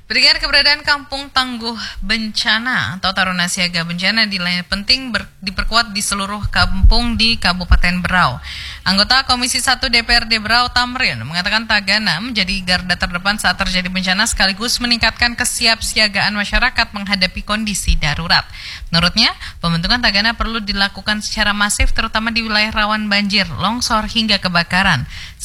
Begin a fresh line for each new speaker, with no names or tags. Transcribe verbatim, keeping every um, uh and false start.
Dengan keberadaan Kampung Tangguh Bencana atau Taruna Siaga Bencana dinilai penting ber, diperkuat di seluruh kampung di Kabupaten Berau. Anggota Komisi satu D P R D Berau Tamrin mengatakan Tagana menjadi garda terdepan saat terjadi bencana sekaligus meningkatkan kesiapsiagaan masyarakat menghadapi kondisi darurat. Menurutnya, pembentukan Tagana perlu dilakukan secara masif terutama di wilayah rawan banjir, longsor hingga kebakaran.